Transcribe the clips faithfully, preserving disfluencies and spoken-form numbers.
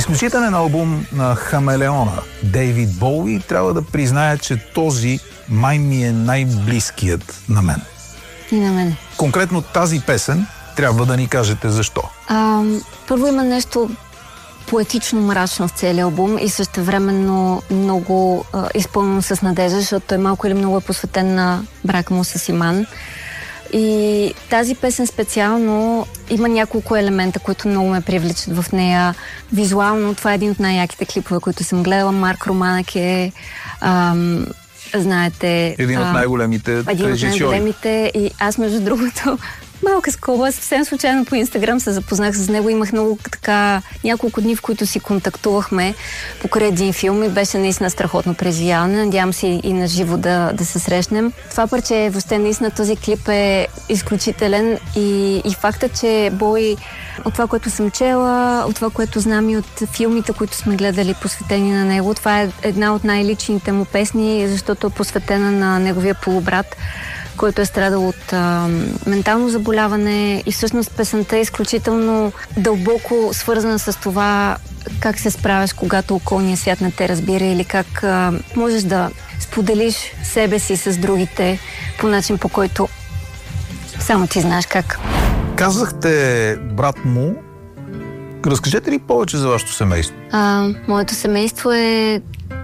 Изключителен албум на Хамелеона. Дейвид Боуи, трябва да призная, че този май ми е най-близкият на мен. И на мен. Конкретно тази песен трябва да ни кажете защо. А, първо има нещо поетично мрачно в целия албум и същевременно много а, изпълнено с надежда, защото той малко или много е посветен на брака му с Иман. И тази песен специално има няколко елемента, които много ме привличат в нея. Визуално това е един от най-яките клипове, които съм гледала. Марк Романък е, ам, знаете... Един от най-големите режисьори. Един от най-големите и аз, между другото, малка скоба, съвсем случайно по Инстаграм се запознах с него. Имах много така няколко дни, в които си контактувахме покрай един филм и беше наистина страхотно преживяване. Надявам се и на живо да, да се срещнем. Това парче, въобще наистина този клип е изключителен и, и факта, че Бой, от това, което съм чела, от това, което знам и от филмите, които сме гледали посветени на него, това е една от най-личните му песни, защото е посветена на неговия полубрат, който е страдал от а, ментално заболяване и всъщност песента е изключително дълбоко свързана с това как се справяш, когато околният свят не те разбира или как а, можеш да споделиш себе си с другите по начин, по който само ти знаеш как. Казахте брат му. Разкажете ли повече за вашето семейство? А, моето семейство е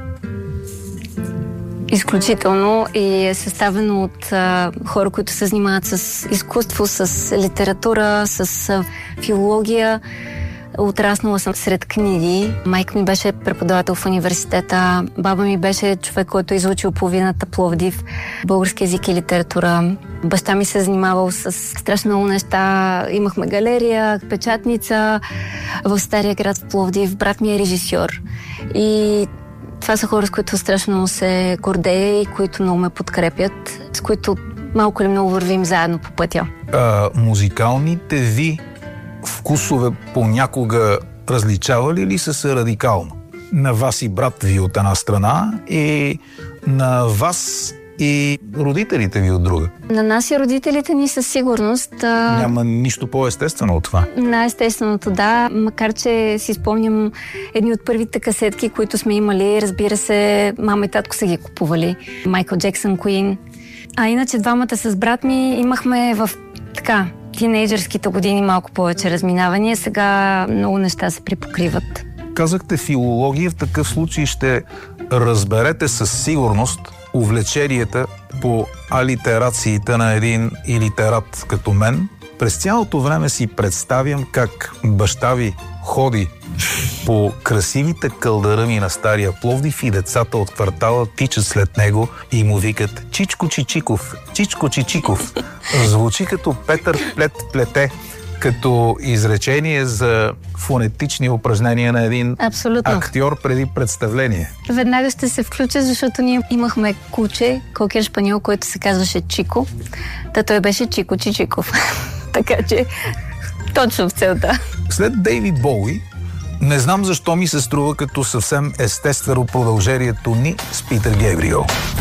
изключително и е съставено от а, хора, които се занимават с изкуство, с литература, с а, филология. Отраснала съм сред книги. Майка ми беше преподавател в университета. Баба ми беше човек, който е изучил половината Пловдив, български език и литература. Баща ми се е занимавал с страшно много неща. Имахме галерия, печатница в Стария град в Пловдив. Брат ми е режисьор. И това са хора, с които страшно много се гордея и които много ме подкрепят, с които малко или много вървим заедно по пътя. А, музикалните ви вкусове понякога различавали ли са се радикално? На вас и брат ви от една страна и на вас и родителите ви от друга? На нас и родителите ни със сигурност. А... Няма нищо по-естествено от това. Най-естественото, да. Макар че си спомням едни от първите касетки, които сме имали. Разбира се, мама и татко са ги купували. Майкъл Джексън, Куин. А иначе двамата с брат ми имахме в така тинейджърските години малко повече разминавания. Сега много неща се припокриват. Казахте филология, в такъв случай ще разберете със сигурност увлеченията по алитерациите на един илитерат като мен. През цялото време си представям как баща ви ходи по красивите кълдъръми на Стария Пловдив и децата от квартала тичат след него и му викат Чичко Чичиков, Чичко Чичиков. Звучи като Петър Плет плете, като изречение за фонетични упражнения на един Абсолютно. Актьор преди представление. Веднага ще се включа, защото ние имахме куче, кокер шпаньол, който се казваше Чико. Та той беше Чико Чичиков. Така че точно в целта. След Дейвид Боуи, не знам защо ми се струва като съвсем естествено продължението ни с Питър Гейбриел.